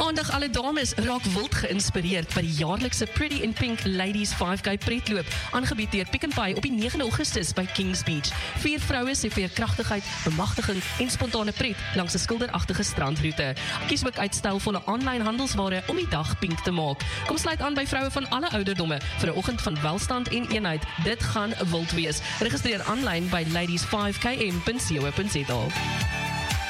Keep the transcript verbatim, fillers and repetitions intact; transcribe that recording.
Aandag alle dames raak wild geïnspireerd by die jaarlikse Pretty in Pink Ladies vyf K pretloop, aangebied deur Pick n Pay op die negende Augustus by Kings Beach. Vier vroue sê vir kragtigheid, bemagtiging en spontane pret langs 'n skilderagtige strandroete. Kies ook uit stylvolle aanlyn handelsware om die dag pink te maak. Kom sluit aan by vroue van alle ouderdomme vir 'n oggend van welstand en eenheid. Dit gaan wild wees. Registreer aanlyn by ladies five k m punt co punt za.